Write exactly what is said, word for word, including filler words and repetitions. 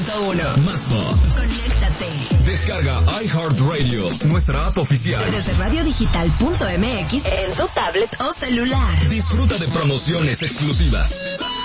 punto uno. Más pop. Conéctate. Descarga iHeartRadio, nuestra app oficial. Desde radiodigital punto m x en tu tablet o celular. Disfruta de promociones exclusivas.